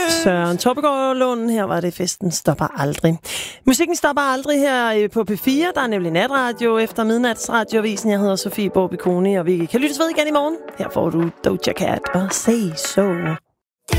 Søren Torpegaard Lund, her var det Festen stopper aldrig. Musikken stopper aldrig her på P4. Der er nemlig natradio efter midnatsradioavisen. Jeg hedder Sofie Borbikoni, og vi kan lyttes ved igen i morgen. Her får du Doja Cat og Say So.